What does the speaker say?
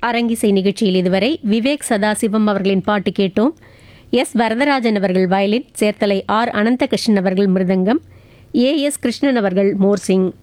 அரங்கிசை நிகழ்ச்சியில் இதுவரை விவேக் சதாசிவம் அவர்களின் பாட்டு கேட்டோம். எஸ் வரதராஜன் அவர்கள் வயலின், சேர்த்தலை ஆர் அனந்தகிருஷ்ணன் அவர்கள் மிருதங்கம், ஏ எஸ் கிருஷ்ணன் அவர்கள் மோர்சிங்.